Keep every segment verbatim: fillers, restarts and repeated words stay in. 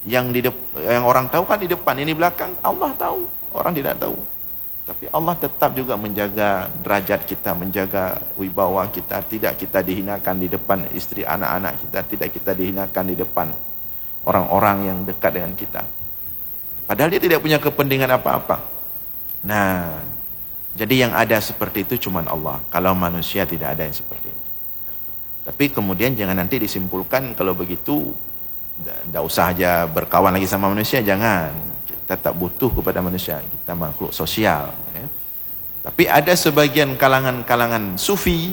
Yang di dep- yang orang tahu kan di depan, ini belakang Allah tahu, orang tidak tahu. Tapi Allah tetap juga menjaga derajat kita, menjaga wibawa kita, tidak kita dihinakan di depan istri anak-anak kita, tidak kita dihinakan di depan orang-orang yang dekat dengan kita. Padahal dia tidak punya kepentingan apa-apa. Nah, jadi yang ada seperti itu cuma Allah. Kalau manusia tidak ada yang seperti itu. Tapi kemudian jangan nanti disimpulkan kalau begitu tidak usah aja berkawan lagi sama manusia, jangan. Kita tak butuh kepada manusia, kita makhluk sosial. Ya. Tapi ada sebagian kalangan-kalangan sufi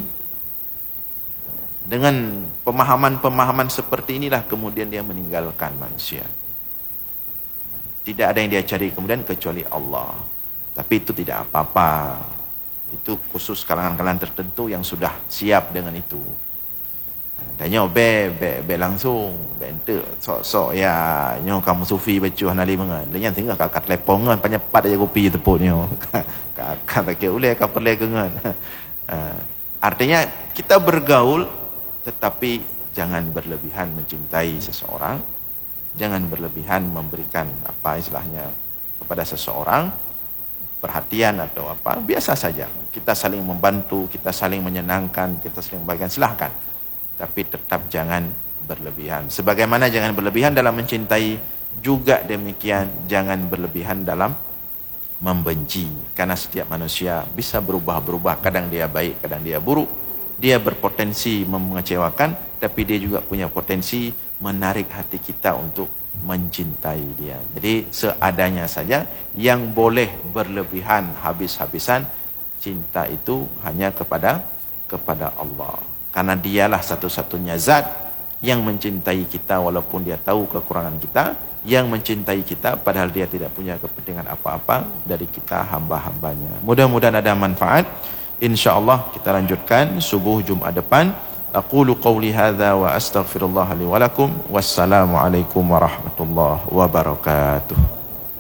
dengan pemahaman-pemahaman seperti inilah kemudian dia meninggalkan manusia. Tidak ada yang dia cari kemudian kecuali Allah. Tapi itu tidak apa-apa. Itu khusus kalangan-kalangan tertentu yang sudah siap dengan itu. Tanya be be be langsung be ente sok-sok ya nyo kamu sufi baca hanali mengan. Dia tinggal kakak lepongan banyak pat aja kopi tepuknya. Kakak tak boleh kau perle kengan. Artinya kita bergaul tetapi jangan berlebihan mencintai seseorang. Jangan berlebihan memberikan apa istilahnya kepada seseorang perhatian atau apa, biasa saja. Kita saling membantu, kita saling menyenangkan, kita saling membagikan, silahkan. Tapi tetap jangan berlebihan. Sebagaimana jangan berlebihan dalam mencintai, juga demikian jangan berlebihan dalam membenci. Karena setiap manusia bisa berubah-berubah. Kadang dia baik, kadang dia buruk. Dia berpotensi mengecewakan, tapi dia juga punya potensi menarik hati kita untuk mencintai dia. Jadi seadanya saja, yang boleh berlebihan habis-habisan, cinta itu hanya kepada kepada Allah. Karena dialah satu-satunya zat yang mencintai kita walaupun dia tahu kekurangan kita, yang mencintai kita padahal dia tidak punya kepentingan apa-apa dari kita hamba-hambanya. Mudah-mudahan ada manfaat. InsyaAllah kita lanjutkan subuh Jumat depan. Aqulu qawli hadza wa astaghfirullah li wa lakum. Wassalamualaikum warahmatullahi wabarakatuh.